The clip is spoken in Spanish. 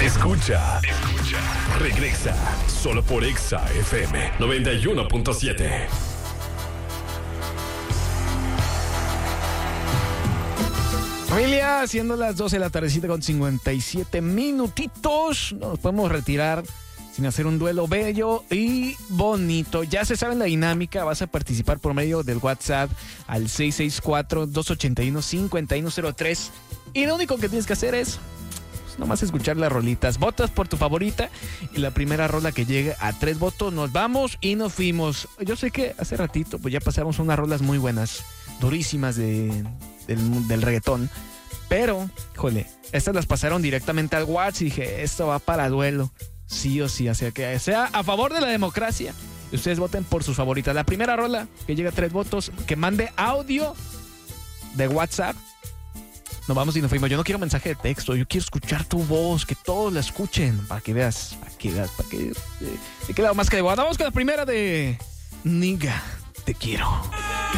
Escucha. Regresa solo por Exa FM 91.7. Familia, siendo las 12 de la tardecita con 57 minutitos, nos podemos retirar sin hacer un duelo bello y bonito. Ya se sabe la dinámica, vas a participar por medio del WhatsApp al 664-281-5103 y lo único que tienes que hacer es nomás escuchar las rolitas. Votas por tu favorita y la primera rola que llegue a 3 votos nos vamos y nos fuimos. Yo sé que hace ratito pues ya pasamos unas rolas muy buenas, durísimas del reggaetón, pero, híjole, estas las pasaron directamente al WhatsApp y dije, esto va para duelo, sí o sí, así que sea a favor de la democracia y ustedes voten por sus favoritas. La primera rola que llega a 3 votos, que mande audio de WhatsApp, nos vamos y nos fuimos. Yo no quiero mensaje de texto, yo quiero escuchar tu voz, que todos la escuchen, para que veas, para que te queda más que de voz. Vamos con la primera de Niga, te quiero.